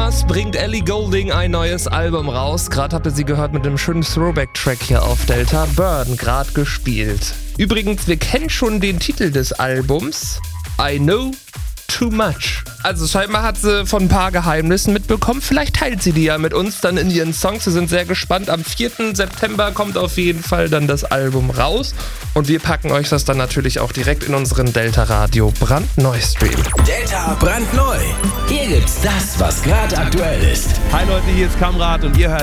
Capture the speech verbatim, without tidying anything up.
Thomas bringt Ellie Goulding ein neues Album raus. Gerade habt ihr sie gehört mit einem schönen Throwback-Track hier auf Delta. Burn, gerade gespielt. Übrigens, wir kennen schon den Titel des Albums. I Know Too Much. Also scheinbar hat sie von ein paar Geheimnissen mitbekommen. Vielleicht teilt sie die ja mit uns dann in ihren Songs. Wir sind sehr gespannt. Am vierten September kommt auf jeden Fall dann das Album raus. Und wir packen euch das dann natürlich auch direkt in unseren Delta Radio brandneu Stream. Delta brandneu. Hier gibt's das, was gerade aktuell ist. Hi Leute, hier ist Kamrat und ihr hört